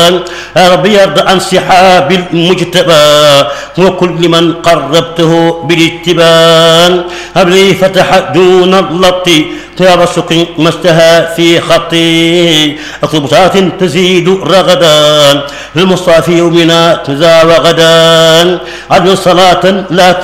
يا رب يرضى عن سحاب المجتبى وكل من قربته بالاتبان. هب لي فتح دون اللط طيب السكن ما اشتهى في خطي اطلبات تزيد رغدا للمصطفى يومنا تزا وغدا عدل صلاة لا